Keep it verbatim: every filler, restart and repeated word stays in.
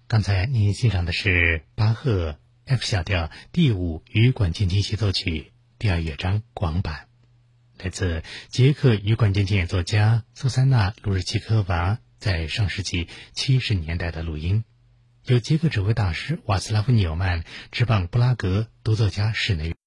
刚才您欣赏的是巴赫 F 小调第五羽管键琴协奏曲第二乐章广版，来自捷克羽管键琴演奏家苏珊娜·卢日奇科娃在上世纪七十年代的录音，由捷克指挥大师瓦斯拉夫·纽曼执棒布拉格独奏家室内乐